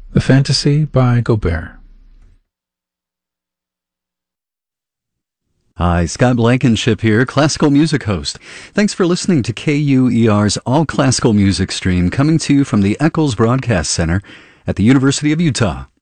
The Fantasy by Gobert. Hi, Scott Blankenship here, classical music host. Thanks for listening to KUER's All Classical Music Stream, coming to you from the Eccles Broadcast Center at the University of Utah.